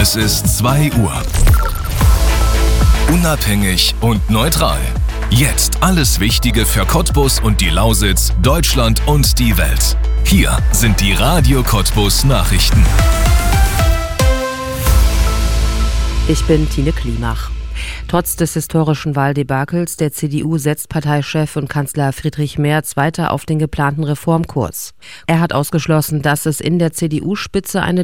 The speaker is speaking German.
Es ist 2 Uhr. Unabhängig und neutral. Jetzt alles Wichtige für Cottbus und die Lausitz, Deutschland und die Welt. Hier sind die Radio Cottbus Nachrichten. Ich bin Tine Klimach. Trotz des historischen Wahldebakels der CDU setzt Parteichef und Kanzler Friedrich Merz weiter auf den geplanten Reformkurs. Er hat ausgeschlossen, dass es in der CDU-Spitze eine